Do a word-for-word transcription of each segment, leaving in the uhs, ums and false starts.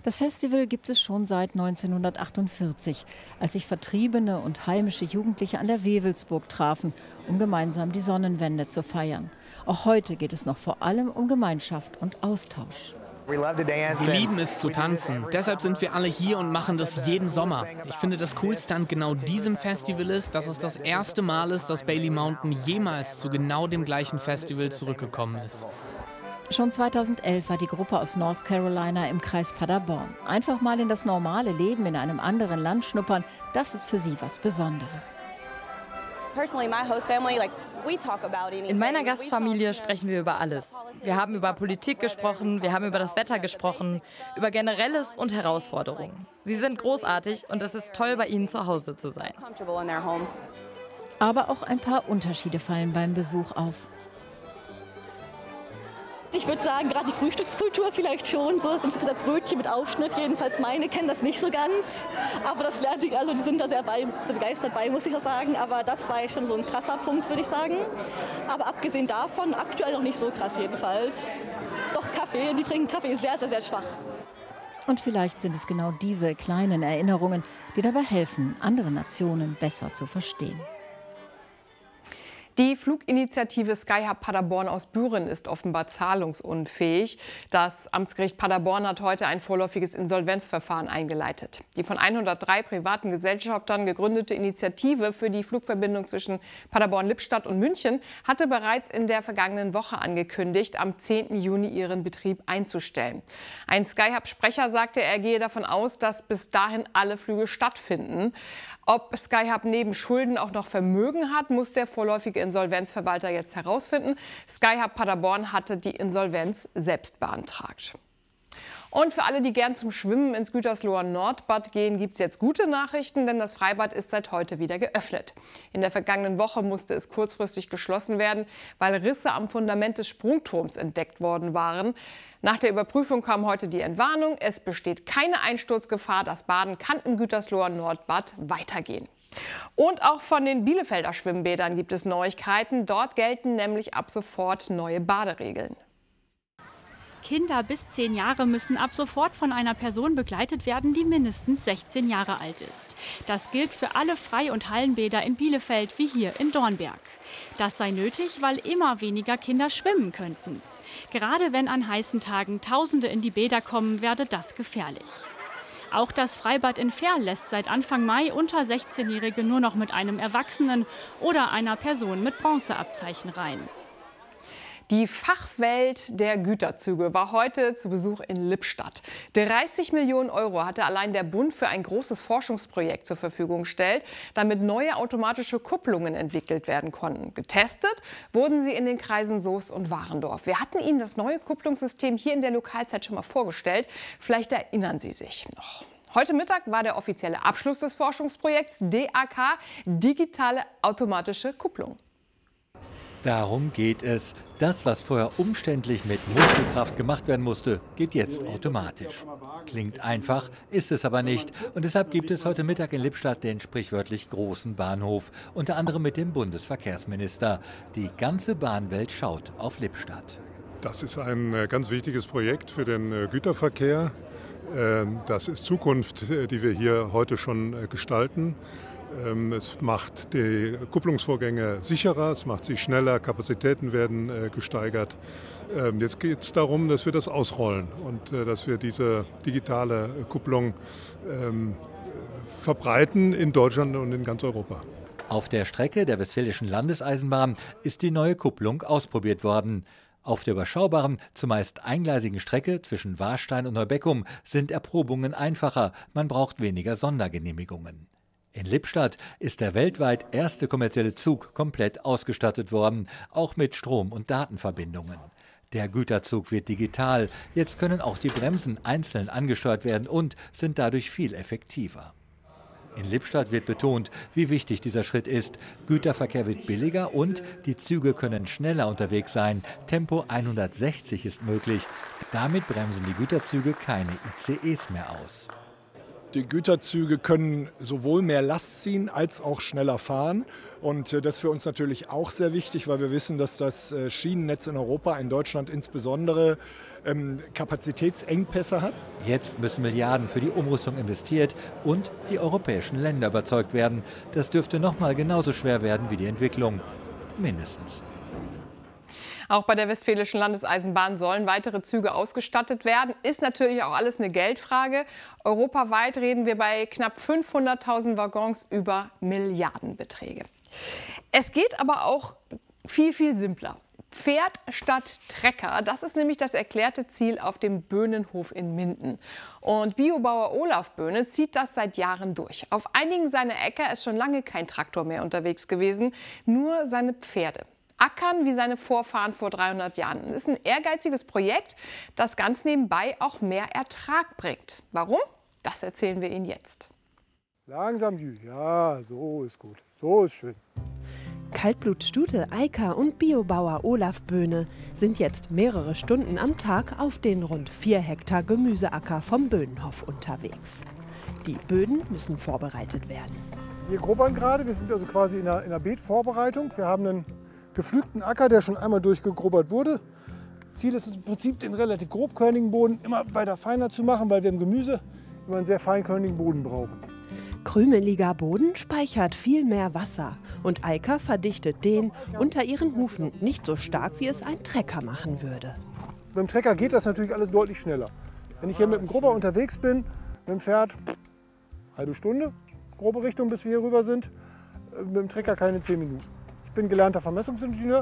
Das Festival gibt es schon seit neunzehnhundertachtundvierzig, als sich vertriebene und heimische Jugendliche an der Wewelsburg trafen, um gemeinsam die Sonnenwende zu feiern. Auch heute geht es noch vor allem um Gemeinschaft und Austausch. Wir lieben es zu tanzen. Deshalb sind wir alle hier und machen das jeden Sommer. Ich finde, das Coolste an genau diesem Festival ist, dass es das erste Mal ist, dass Bailey Mountain jemals zu genau dem gleichen Festival zurückgekommen ist. Schon zweitausendelf war die Gruppe aus North Carolina im Kreis Paderborn. Einfach mal in das normale Leben in einem anderen Land schnuppern, das ist für sie was Besonderes. In meiner Gastfamilie sprechen wir über alles. Wir haben über Politik gesprochen, wir haben über das Wetter gesprochen, über Generelles und Herausforderungen. Sie sind großartig und es ist toll, bei ihnen zu Hause zu sein. Aber auch ein paar Unterschiede fallen beim Besuch auf. Ich würde sagen, gerade die Frühstückskultur vielleicht schon. So, gesagt, Brötchen mit Aufschnitt, jedenfalls meine kennen das nicht so ganz. Aber das lernt ich, also die sind da sehr, bei, sehr begeistert bei, muss ich auch sagen. Aber das war ja schon so ein krasser Punkt, würde ich sagen. Aber abgesehen davon, aktuell noch nicht so krass jedenfalls. Doch Kaffee, die trinken Kaffee sehr, sehr, sehr schwach. Und vielleicht sind es genau diese kleinen Erinnerungen, die dabei helfen, andere Nationen besser zu verstehen. Die Fluginitiative Skyhub Paderborn aus Büren ist offenbar zahlungsunfähig. Das Amtsgericht Paderborn hat heute ein vorläufiges Insolvenzverfahren eingeleitet. Die von hundertdrei privaten Gesellschaftern gegründete Initiative für die Flugverbindung zwischen Paderborn-Lippstadt und München hatte bereits in der vergangenen Woche angekündigt, am zehnten Juni ihren Betrieb einzustellen. Ein Skyhub-Sprecher sagte, er gehe davon aus, dass bis dahin alle Flüge stattfinden. Ob Skyhub neben Schulden auch noch Vermögen hat, muss der vorläufige Insolvenzverwalter jetzt herausfinden. Skyhub Paderborn hatte die Insolvenz selbst beantragt. Und für alle, die gern zum Schwimmen ins Gütersloher Nordbad gehen, gibt es jetzt gute Nachrichten, denn das Freibad ist seit heute wieder geöffnet. In der vergangenen Woche musste es kurzfristig geschlossen werden, weil Risse am Fundament des Sprungturms entdeckt worden waren. Nach der Überprüfung kam heute die Entwarnung. Es besteht keine Einsturzgefahr. Das Baden kann im Gütersloher Nordbad weitergehen. Und auch von den Bielefelder Schwimmbädern gibt es Neuigkeiten. Dort gelten nämlich ab sofort neue Baderegeln. Kinder bis zehn Jahre müssen ab sofort von einer Person begleitet werden, die mindestens sechzehn Jahre alt ist. Das gilt für alle Frei- und Hallenbäder in Bielefeld wie hier in Dornberg. Das sei nötig, weil immer weniger Kinder schwimmen könnten. Gerade wenn an heißen Tagen Tausende in die Bäder kommen, werde das gefährlich. Auch das Freibad in Verl lässt seit Anfang Mai unter sechzehnjährige nur noch mit einem Erwachsenen oder einer Person mit Bronzeabzeichen rein. Die Fachwelt der Güterzüge war heute zu Besuch in Lippstadt. dreißig Millionen Euro hatte allein der Bund für ein großes Forschungsprojekt zur Verfügung gestellt, damit neue automatische Kupplungen entwickelt werden konnten. Getestet wurden sie in den Kreisen Soest und Warendorf. Wir hatten Ihnen das neue Kupplungssystem hier in der Lokalzeit schon mal vorgestellt. Vielleicht erinnern Sie sich noch. Heute Mittag war der offizielle Abschluss des Forschungsprojekts D A K, digitale automatische Kupplung. Darum geht es. Das, was vorher umständlich mit Muskelkraft gemacht werden musste, geht jetzt automatisch. Klingt einfach, ist es aber nicht. Und deshalb gibt es heute Mittag in Lippstadt den sprichwörtlich großen Bahnhof, unter anderem mit dem Bundesverkehrsminister. Die ganze Bahnwelt schaut auf Lippstadt. Das ist ein ganz wichtiges Projekt für den Güterverkehr. Das ist Zukunft, die wir hier heute schon gestalten. Es macht die Kupplungsvorgänge sicherer, es macht sie schneller, Kapazitäten werden gesteigert. Jetzt geht es darum, dass wir das ausrollen und dass wir diese digitale Kupplung verbreiten in Deutschland und in ganz Europa. Auf der Strecke der Westfälischen Landeseisenbahn ist die neue Kupplung ausprobiert worden. Auf der überschaubaren, zumeist eingleisigen Strecke zwischen Warstein und Neubeckum sind Erprobungen einfacher, man braucht weniger Sondergenehmigungen. In Lippstadt ist der weltweit erste kommerzielle Zug komplett ausgestattet worden, auch mit Strom- und Datenverbindungen. Der Güterzug wird digital, jetzt können auch die Bremsen einzeln angesteuert werden und sind dadurch viel effektiver. In Lippstadt wird betont, wie wichtig dieser Schritt ist. Güterverkehr wird billiger und die Züge können schneller unterwegs sein. Tempo hundertsechzig ist möglich. Damit bremsen die Güterzüge keine I C Es mehr aus. Die Güterzüge können sowohl mehr Last ziehen als auch schneller fahren. Und das ist für uns natürlich auch sehr wichtig, weil wir wissen, dass das Schienennetz in Europa, in Deutschland insbesondere, Kapazitätsengpässe hat. Jetzt müssen Milliarden für die Umrüstung investiert und die europäischen Länder überzeugt werden. Das dürfte noch mal genauso schwer werden wie die Entwicklung. Mindestens. Auch bei der Westfälischen Landeseisenbahn sollen weitere Züge ausgestattet werden. Ist natürlich auch alles eine Geldfrage. Europaweit reden wir bei knapp fünfhunderttausend Waggons über Milliardenbeträge. Es geht aber auch viel, viel simpler. Pferd statt Trecker, das ist nämlich das erklärte Ziel auf dem Böhnenhof in Minden. Und Biobauer Olaf Böhne zieht das seit Jahren durch. Auf einigen seiner Äcker ist schon lange kein Traktor mehr unterwegs gewesen, nur seine Pferde. Ackern wie seine Vorfahren vor dreihundert Jahren. Das ist ein ehrgeiziges Projekt, das ganz nebenbei auch mehr Ertrag bringt. Warum? Das erzählen wir Ihnen jetzt. Langsam, ja, so ist gut, so ist schön. Kaltblutstute Eika und Biobauer Olaf Böhne sind jetzt mehrere Stunden am Tag auf den rund vier Hektar Gemüseacker vom Böhnenhof unterwegs. Die Böden müssen vorbereitet werden. Wir grubbern gerade, wir sind also quasi in der, in der Beetvorbereitung. Wir haben einen gepflügten Acker, der schon einmal durchgegrubbert wurde. Ziel ist es im Prinzip, den relativ grobkörnigen Boden immer weiter feiner zu machen, weil wir im Gemüse immer einen sehr feinkörnigen Boden brauchen. Krümeliger Boden speichert viel mehr Wasser und Eika verdichtet den unter ihren Hufen nicht so stark, wie es ein Trecker machen würde. Mit dem Trecker geht das natürlich alles deutlich schneller. Wenn ich hier mit dem Grubber unterwegs bin, mit dem Pferd, halbe Stunde, grobe Richtung, bis wir hier rüber sind, mit dem Trecker keine zehn Minuten. Ich bin gelernter Vermessungsingenieur,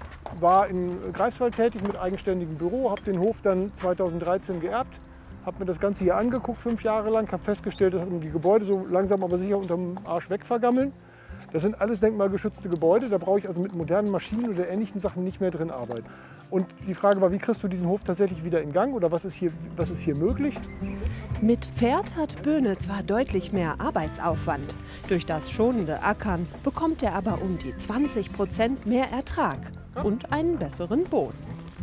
war in Greifswald tätig mit eigenständigem Büro, habe den Hof dann zweitausenddreizehn geerbt, habe mir das Ganze hier angeguckt, fünf Jahre lang, habe festgestellt, dass die Gebäude so langsam aber sicher unterm Arsch wegvergammeln. Das sind alles denkmalgeschützte Gebäude, da brauche ich also mit modernen Maschinen oder ähnlichen Sachen nicht mehr drin arbeiten. Und die Frage war, wie kriegst du diesen Hof tatsächlich wieder in Gang oder was ist hier, was ist hier möglich? Mit Pferd hat Böhne zwar deutlich mehr Arbeitsaufwand. Durch das schonende Ackern bekommt er aber um die zwanzig Prozent mehr Ertrag und einen besseren Boden.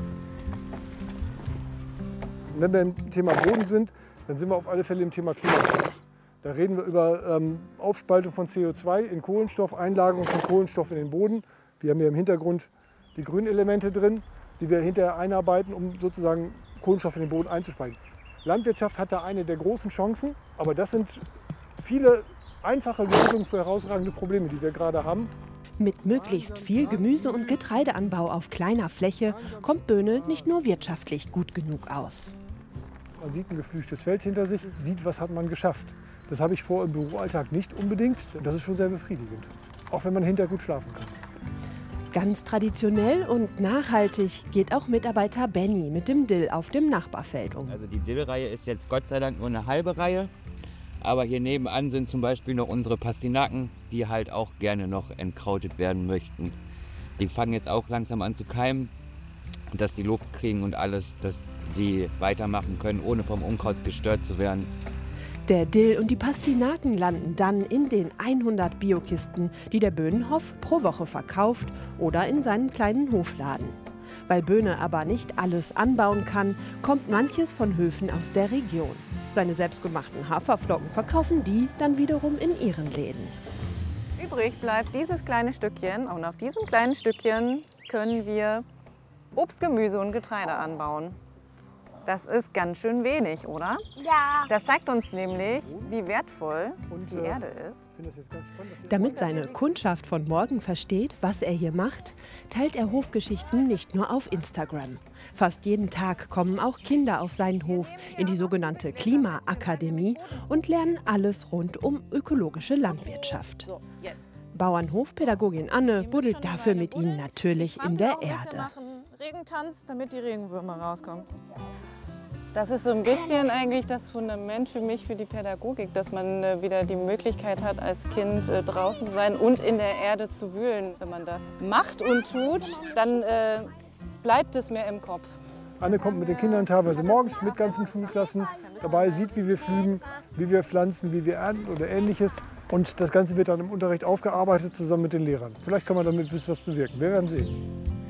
Wenn wir im Thema Boden sind, dann sind wir auf alle Fälle im Thema Klimaschutz. Da reden wir über ähm, Aufspaltung von C O zwei in Kohlenstoff, Einlagerung von Kohlenstoff in den Boden. Wir haben hier im Hintergrund die Grünelemente drin, die wir hinterher einarbeiten, um sozusagen Kohlenstoff in den Boden einzuspeichern. Landwirtschaft hat da eine der großen Chancen, aber das sind viele einfache Lösungen für herausragende Probleme, die wir gerade haben. Mit möglichst viel Gemüse- und Getreideanbau auf kleiner Fläche kommt Böhne nicht nur wirtschaftlich gut genug aus. Man sieht ein geflüchtes Feld hinter sich, sieht, was hat man geschafft. Das habe ich vor im Büroalltag nicht unbedingt. Das ist schon sehr befriedigend, auch wenn man hinterher gut schlafen kann. Ganz traditionell und nachhaltig geht auch Mitarbeiter Benny mit dem Dill auf dem Nachbarfeld um. Also die Dillreihe ist jetzt Gott sei Dank nur eine halbe Reihe. Aber hier nebenan sind zum Beispiel noch unsere Pastinaken, die halt auch gerne noch entkrautet werden möchten. Die fangen jetzt auch langsam an zu keimen, dass die Luft kriegen und alles, dass die weitermachen können, ohne vom Unkraut gestört zu werden. Der Dill und die Pastinaken landen dann in den hundert Biokisten, die der Böhnenhof pro Woche verkauft oder in seinen kleinen Hofladen. Weil Böhne aber nicht alles anbauen kann, kommt manches von Höfen aus der Region. Seine selbstgemachten Haferflocken verkaufen die dann wiederum in ihren Läden. Übrig bleibt dieses kleine Stückchen und auf diesem kleinen Stückchen können wir Obst, Gemüse und Getreide anbauen. Das ist ganz schön wenig, oder? Ja. Das zeigt uns nämlich, wie wertvoll die Erde ist. Damit seine Kundschaft von morgen versteht, was er hier macht, teilt er Hofgeschichten nicht nur auf Instagram. Fast jeden Tag kommen auch Kinder auf seinen Hof in die sogenannte Klimaakademie und lernen alles rund um ökologische Landwirtschaft. Bauernhofpädagogin Anne buddelt dafür mit ihnen natürlich in der Erde. Regentanz, damit die Regenwürmer rauskommen. Das ist so ein bisschen eigentlich das Fundament für mich, für die Pädagogik, dass man äh, wieder die Möglichkeit hat, als Kind äh, draußen zu sein und in der Erde zu wühlen. Wenn man das macht und tut, dann äh, bleibt es mehr im Kopf. Anne kommt mit den Kindern teilweise morgens mit ganzen Schulklassen dabei, sieht, wie wir pflügen, wie wir pflanzen, wie wir ernten oder Ähnliches. Und das Ganze wird dann im Unterricht aufgearbeitet zusammen mit den Lehrern. Vielleicht kann man damit ein bisschen was bewirken. Wir werden sehen.